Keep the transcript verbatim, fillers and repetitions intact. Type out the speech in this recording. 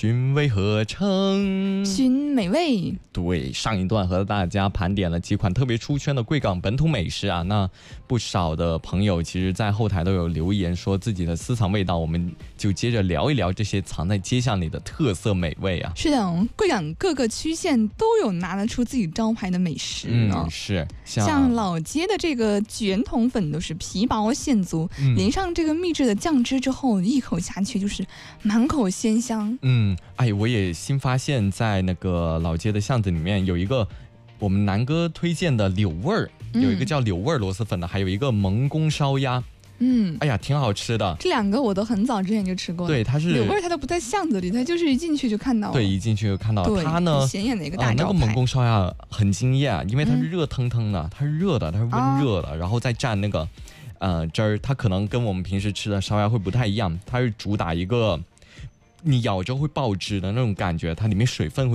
寻味何成？ 寻美味。 对，上一段和大家盘点了几款特别出圈的贵港本土美食啊，那不少的朋友其实在后台都有留言说自己的私藏味道，我们就接着聊一聊这些藏在街巷里的特色美味啊。 是的，贵港各个区县都有拿得出自己招牌的美食呢。 嗯，是像像老街的这个卷筒粉都是皮薄馅足， 嗯淋上这个秘制的酱汁之后，一口下去就是满口鲜香。 嗯，哎，我也新发现，在那个老街的巷子里面有一个我们南哥推荐的柳味儿， 嗯有一个叫柳味儿螺蛳粉的，还有一个蒙宫烧鸭， 嗯， 哎呀，挺好吃的。 这两个我都很早之前就吃过了。 对，它是柳味儿它都不在巷子里，它就是一进去就看到了。 对，一进去就看到对， 它呢很，显眼的一个啊、 大招牌。 那个蒙宫烧鸭很惊艳，因为它是嗯热腾腾的，它是热的，它是温热的，然后再蘸那个呃汁儿，它可能跟我们平时吃的烧鸭会不太一样，它是主打一个你咬着会爆汁的那种感觉，它里面水分会